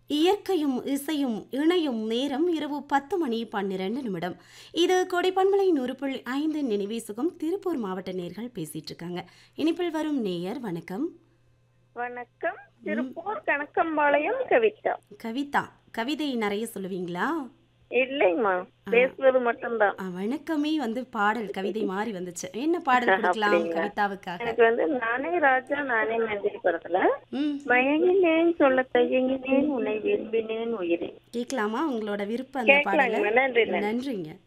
இயற்கையும் இசையும் இணையும் நேரம் இரவு 10:12 இது கொடைப்பண்பலை 100.5 நினைவேசுகம் திருப்பூர் மாவட்ட நேர்கள் பேசிட்டு இருக்காங்க. இனிப்பில் வரும் நேயர் வணக்கம். வணக்கம். திருப்பூர் கணக்கம்பாளையம் கவிதா. கவிதா, கவிதை நிறைய சொல்லுவீங்களா? இல்லைங்கம்மா, பேசுவது மட்டும்தான். வணக்கமே பாடல் கவிதை மாறி வந்துச்சு. என்ன பாடல் கொடுக்கலாம் அப்படிங்களா? கவிதாவுக்காக? எனக்கு நானே ராஜா நானே மந்திரி படத்துல ம் மயங்கினேன் சொல்ல தயங்கினேன் உன்னை விரும்பினேன் உயிரே கேட்கலாமா உங்களோட விருப்பம் அந்த பாடல? கேட்கலாங்க. நன்றி. நன்றிங்க.